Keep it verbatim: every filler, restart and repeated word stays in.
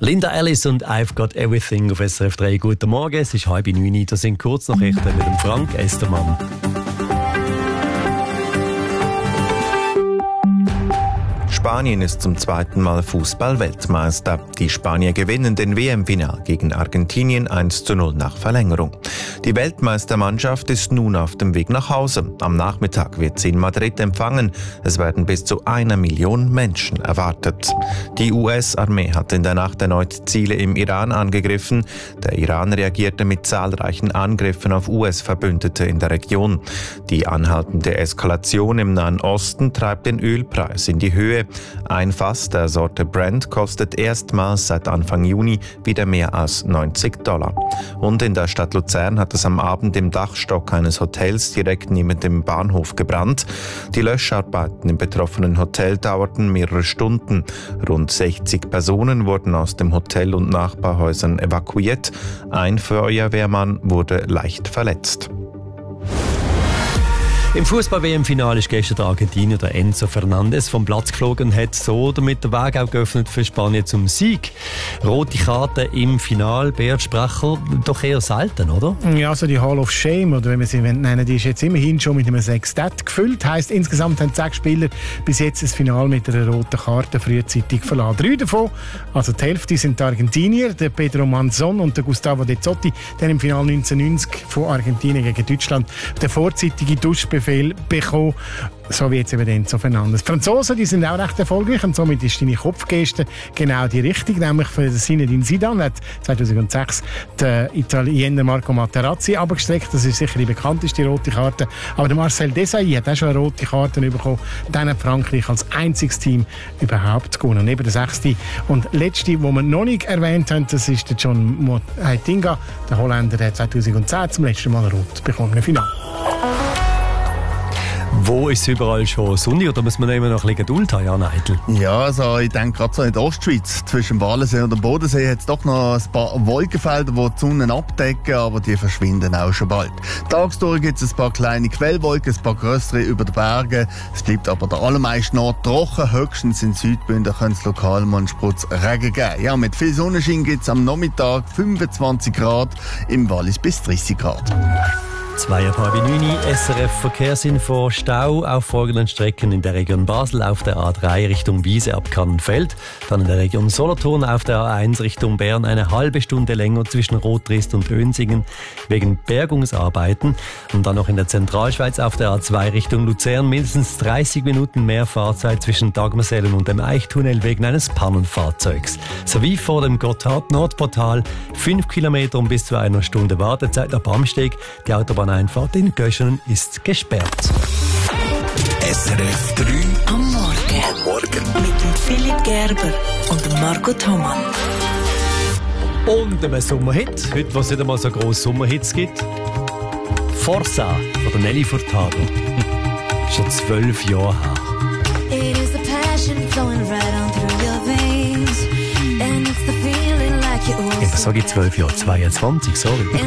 Linda Ellis und I've Got Everything auf S R F drei. Guten Morgen, es ist halb neun. Das sind Kurznachrichten mit dem Frank Estermann. Spanien ist zum zweiten Mal Fußball-Weltmeister. Die Spanier gewinnen den W M-Final gegen Argentinien eins zu null nach Verlängerung. Die Weltmeistermannschaft ist nun auf dem Weg nach Hause. Am Nachmittag wird sie in Madrid empfangen. Es werden bis zu einer Million Menschen erwartet. Die U S-Armee hat in der Nacht erneut Ziele im Iran angegriffen. Der Iran reagierte mit zahlreichen Angriffen auf U S-Verbündete in der Region. Die anhaltende Eskalation im Nahen Osten treibt den Ölpreis in die Höhe. Ein Fass der Sorte Brent kostet erstmals seit Anfang Juni wieder mehr als neunzig Dollar. Und in der Stadt Luzern hat es am Abend im Dachstock eines Hotels direkt neben dem Bahnhof gebrannt. Die Löscharbeiten im betroffenen Hotel dauerten mehrere Stunden. Rund sechzig Personen wurden aus dem Hotel und Nachbarhäusern evakuiert. Ein Feuerwehrmann wurde leicht verletzt. Im Fußball-W M-Finale ist gestern der Argentinier der Enzo Fernandes vom Platz geflogen und hat so damit den Weg auch geöffnet für Spanien zum Sieg. Rote Karte im Finale, Beat Sprecher, doch eher selten, oder? Ja, also die Hall of Shame, oder wenn wir sie nennen, die ist jetzt immerhin schon mit einem Sextett gefüllt. Heisst, insgesamt haben sechs Spieler bis jetzt das Finale mit einer roten Karte frühzeitig verlassen. Drei davon, also die Hälfte, sind die Argentinier, der Pedro Manzon und der Gustavo De Zotti, der im Finale neunzehnhundertneunzig von Argentinien gegen Deutschland den vorzeitigen Duschbefehl bekommen, so wie jetzt eben Enzo Fernandes. Die Franzosen, die sind auch recht erfolgreich und somit ist deine Kopfgeste genau die richtige, nämlich für Zinedine Zidane hat zweitausendsechs der Italiener Marco Materazzi abgestreckt. Das ist sicher die bekannteste rote Karte. Aber der Marcel Desailly hat auch schon eine rote Karte bekommen. Dann hat Frankreich als einziges Team überhaupt gewonnen. Und eben der sechste und letzte, den wir noch nicht erwähnt haben, das ist der John Heitinga, der Holländer, der zweitausendzehn zum letzten Mal rot bekommen im Finale. Wo ist es überall schon sonnig oder muss man immer noch ein bisschen Geduld haben, Jan Eitel? Ja, also ich denke gerade so in der Ostschweiz, zwischen dem Walensee und dem Bodensee, hat es doch noch ein paar Wolkenfelder, die die Sonne abdecken, aber die verschwinden auch schon bald. Tagsdurch gibt es ein paar kleine Quellwolken, ein paar grössere über den Bergen. Es bleibt aber der allermeisten Ort trocken, höchstens in Südbünden könnte es lokal mal einen Sprutz Regen geben. Ja, mit viel Sonnenschein gibt es am Nachmittag fünfundzwanzig Grad, im Wallis bis dreißig Grad. Zweieinhalb neun S R F Verkehrsinfo. Stau auf folgenden Strecken in der Region Basel auf der A drei Richtung Wiese ab Kannenfeld. Dann in der Region Solothurn auf der A eins Richtung Bern eine halbe Stunde länger zwischen Rotrist und Önsingen wegen Bergungsarbeiten. Und dann noch in der Zentralschweiz auf der A zwei Richtung Luzern mindestens dreißig Minuten mehr Fahrzeit zwischen Dagmersellen und dem Eichtunnel wegen eines Pannenfahrzeugs. Sowie vor dem Gotthard-Nordportal fünf Kilometer und bis zu einer Stunde Wartezeit nach Bamsteg. Die Autobahn Einfahrt in Göschenen ist gesperrt. S R F drei am Morgen. Am Morgen. Mit dem Philipp Gerber und dem Marco Thomann. Und einem Sommerhit. Heute, wo es nicht einmal so grosse Sommerhits gibt. Forza von der Nelly Furtado. Schon zwölf Jahre her. It is the passion flowing right on through your veins. And it's the feeling like you Eben, sage ich zwölf Jahre, zweiundzwanzig, sorry.